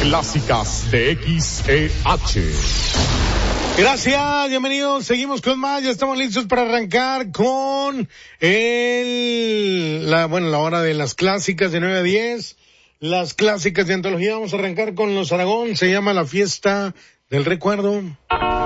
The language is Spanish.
Clásicas de XEH. Gracias, bienvenidos, seguimos con más, ya estamos listos para arrancar con la hora de las clásicas de 9 a 10, las clásicas de antología. Vamos a arrancar con los Aragón, se llama La Fiesta del Recuerdo.